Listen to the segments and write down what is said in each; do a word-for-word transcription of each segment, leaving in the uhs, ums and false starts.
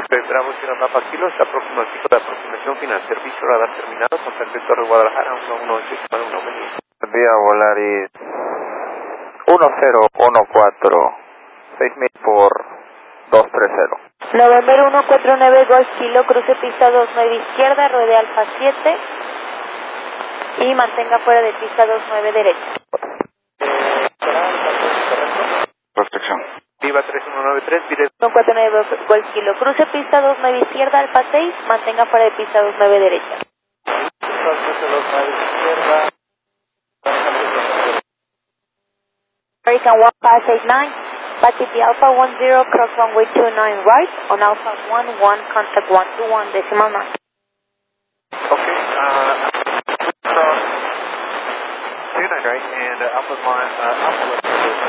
Bravo Sierra Papa Kilo, está próximo al pico de aproximación final. Servicio radar terminado, contacto Torre Guadalajara, uno uno ocho uno. Buen día, Volaris uno cero uno cuatro, seis mil por dos tres cero. November uno cuatro nueve Golf Kilo, cruce pista dos nueve izquierda, ruede Alfa siete y mantenga fuera de pista dos nueve derecha. Restricción. Viva tres uno nueve tres, directo. uno cuatro nueve Golf Kilo, cruce pista dos nueve izquierda, Alfa seis, mantenga fuera de pista dos nueve derecha. American one five eight nine, back to the Alpha one zero, cross runway two nine right, on Alpha one one, contact one two one, decimal nine. Okay, uh, from two nine right, and uh, Alpha one, uh, Alpha one.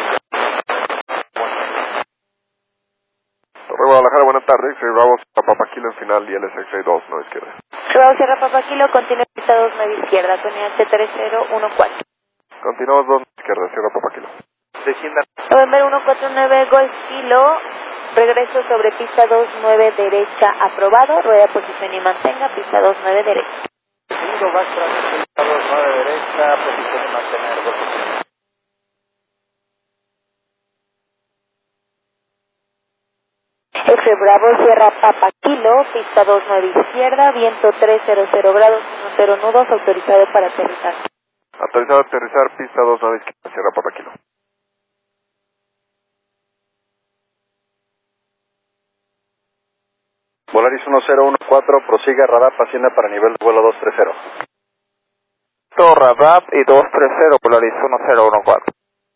Torre Guadalajara, buenas tardes. Soy Bravo Sierra Papa Kilo en final y L S X dos, no izquierda. Bravo Sierra Papa Kilo, continúa pista dos nueve izquierda, con H tres cero uno cuatro. Continuamos dos izquierda, Sierra Papa Kilo. Descienda. November uno cuatro nueve Golf Kilo, regreso sobre pista dos nueve derecha, aprobado, rueda posición y mantenga, pista dos nueve derecha. Segundo, back track, pista dos nueve derecha, posición y mantener, dos posiciones. F Bravo Sierra Papa Kilo, pista dos nueve izquierda, viento trescientos grados, cero nudos, autorizado para aterrizar. Autorizado a aterrizar, pista dos nueve izquierda, Sierra Papa Kilo. Volaris uno cero uno cuatro, prosiga radar, hacienda para nivel de vuelo dos tres cero. Todo radar y dos tres cero, Volaris uno cero uno cuatro.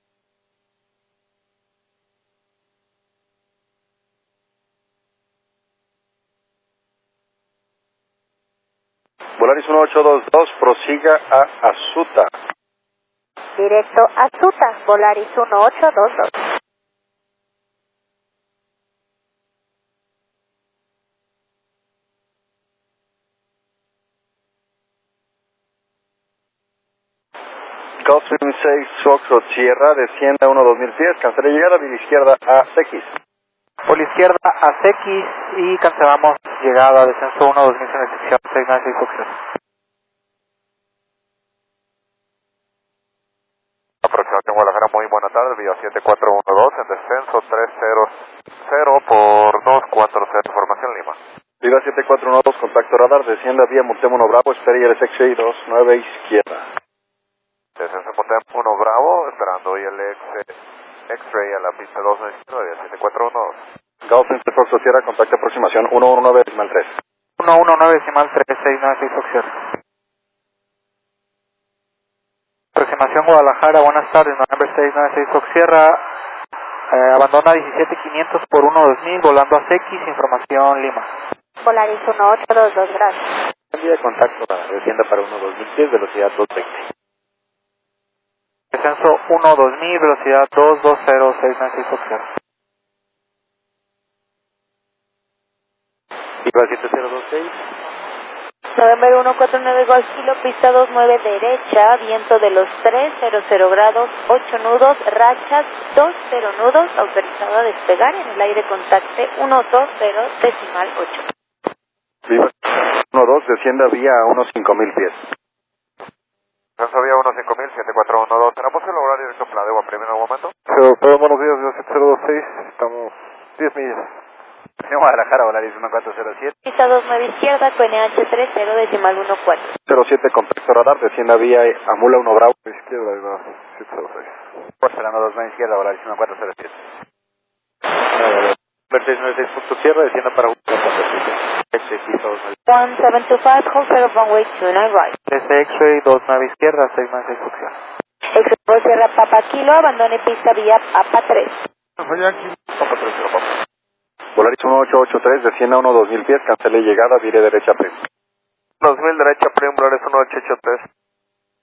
Volaris uno ocho dos dos, prosiga a Azuta. Directo a Azuta, Volaris uno ocho dos dos. Gulfstream seis, Foxtrot Sierra, descienda uno dos mil pies, cancela llegada, vía izquierda a X. Por la izquierda a C X y cancelamos llegada, descenso uno dos mil en sección seis nueve seis Foxtrot. Aproximación Guadalajara, muy buena tarde, vía siete cuatro uno dos, en descenso tres cero cero por dos cuatro cero, información Lima. Viva siete cuatro uno dos, contacto radar, descienda vía Montemono Bravo, espera y L S X dos nueve izquierda. Descenso Montemono uno Bravo, esperando y el X-Ray a la pista dos nueve nueve, siete cuatro uno dos. Gulfstream seis, Foxtrot Sierra, contacto aproximación uno uno nueve decimal tres. uno uno nueve decimal tres seis nueve seis Foxtrot. Aproximación Guadalajara, buenas tardes, November seis nueve seis Fox Sierra, eh, abandona diecisiete quinientos por uno dos mil, volando a C X, información Lima. Volaris uno ocho dos dos, gracias. Cambio de contacto radar, descienda para uno dos mil pies, velocidad dos veinte. Descenso uno dos mil, velocidad dos dos cero seis nueve seis Fox Sierra. Viva siete cero dos seis. November uno cuatro nueve Golf Kilo, pista dos nueve derecha, viento de los trescientos grados, ocho nudos, rachas, dos cero nudos, autorizado a despegar, en el aire contacte uno dos cero decimal ocho. Viva uno dos, descienda vía a unos cinco mil pies. Descenso vía uno cinco mil, siete cuatro uno dos, ¿será posible lograr directo Pladeo a primero momento? Pero buenos días, vía siete cero dos seis, estamos diez millas. En Guadalajara, Volaris uno cuatro cero siete. Pista dos nueve izquierda, con H tres cero decimal uno cuatro. cero siete, contacto radar, descienda vía Amula uno Bravo. Izquierda, Viva siete cero seis. Porcelano dos nueve izquierda, Volaris uno cuatro cero siete. Vertex nueve seis punto Sierra, descienda para uno cuatro cero siete. one seven two five, hold zero runway two nine right. Desde X-Ray dos nueve izquierda, seis nueve seis Fox Sierra. X Sierra Papa Kilo, abandone pista vía Papa tres. Papa tres cero, Papa. Volaris uno ocho ocho tres, descienda uno dos mil pies, cancele llegada, vire derecha Prim. dos mil derecha, Prim, Volaris uno ocho ocho tres.